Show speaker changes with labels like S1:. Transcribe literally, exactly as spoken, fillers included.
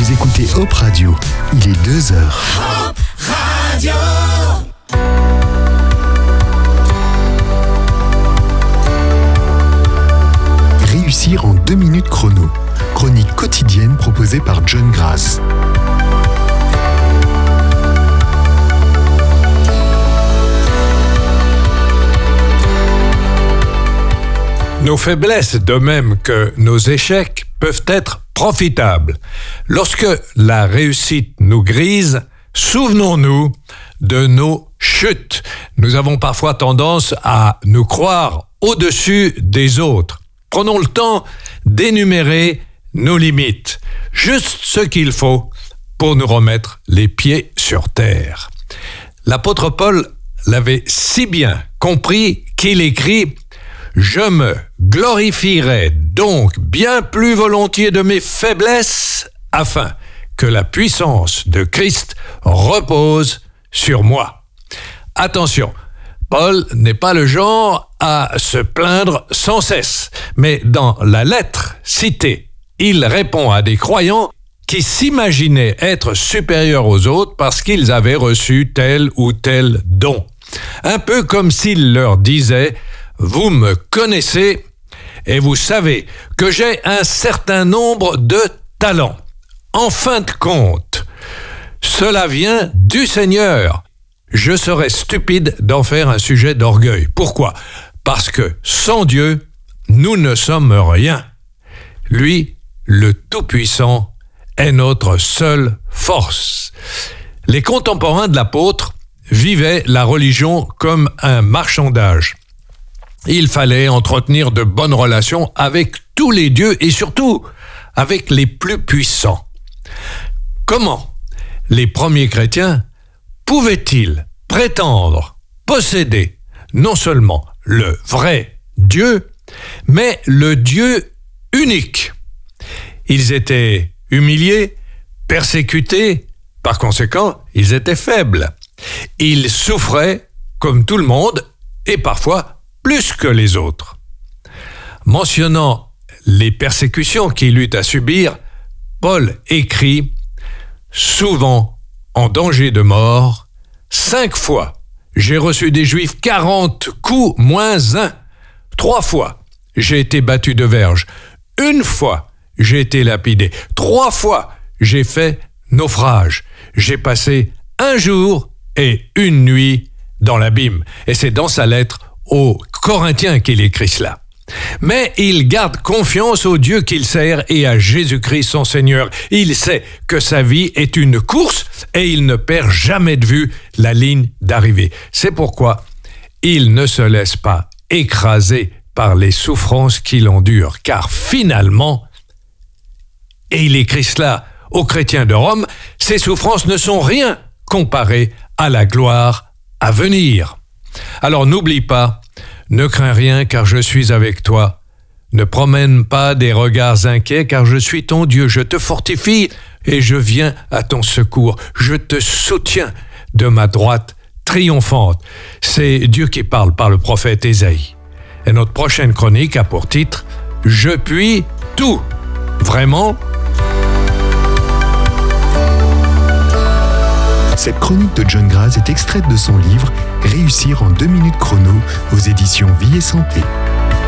S1: Vous écoutez Hop Radio, il est deux heures.
S2: Hop Radio.
S1: Réussir en deux minutes chrono. Chronique quotidienne proposée par John Grass.
S3: Nos faiblesses, de même que nos échecs, peuvent être profitables. Lorsque la réussite nous grise, souvenons-nous de nos chutes. Nous avons parfois tendance à nous croire au-dessus des autres. Prenons le temps d'énumérer nos limites, juste ce qu'il faut pour nous remettre les pieds sur terre. L'apôtre Paul l'avait si bien compris qu'il écrit « Je me glorifierai donc bien plus volontiers de mes faiblesses afin que la puissance de Christ repose sur moi. » Attention, Paul n'est pas le genre à se plaindre sans cesse, mais dans la lettre citée, il répond à des croyants qui s'imaginaient être supérieurs aux autres parce qu'ils avaient reçu tel ou tel don. Un peu comme s'il leur disait « Vous me connaissez et vous savez que j'ai un certain nombre de talents. En fin de compte, cela vient du Seigneur. Je serais stupide d'en faire un sujet d'orgueil. Pourquoi ? Parce que sans Dieu, nous ne sommes rien. Lui, le Tout-Puissant, est notre seule force. » Les contemporains de l'apôtre vivaient la religion comme un marchandage. Il fallait entretenir de bonnes relations avec tous les dieux et surtout avec les plus puissants. Comment les premiers chrétiens pouvaient-ils prétendre posséder non seulement le vrai Dieu, mais le Dieu unique? Ils étaient humiliés, persécutés, par conséquent, ils étaient faibles. Ils souffraient comme tout le monde et parfois plus que les autres. Mentionnant les persécutions qu'il eut à subir, Paul écrit « Souvent en danger de mort, cinq fois j'ai reçu des Juifs quarante coups moins un. Trois fois j'ai été battu de verge. Une fois j'ai été lapidé. Trois fois j'ai fait naufrage. J'ai passé un jour et une nuit dans l'abîme. » Et c'est dans sa lettre aux Corinthiens qu'il écrit cela. Mais il garde confiance au Dieu qu'il sert et à Jésus-Christ son Seigneur. Il sait que sa vie est une course et il ne perd jamais de vue la ligne d'arrivée. C'est pourquoi il ne se laisse pas écraser par les souffrances qu'il endure, car finalement, et il écrit cela aux chrétiens de Rome, ces souffrances ne sont rien comparées à la gloire à venir. Alors n'oublie pas, ne crains rien car je suis avec toi. Ne promène pas des regards inquiets car je suis ton Dieu. Je te fortifie et je viens à ton secours. Je te soutiens de ma droite triomphante. C'est Dieu qui parle par le prophète Ésaïe. Et notre prochaine chronique a pour titre « Je puis tout ». Vraiment ?
S1: Cette chronique de John Grass est extraite de son livre « Réussir en deux minutes chrono » aux éditions Vie et Santé.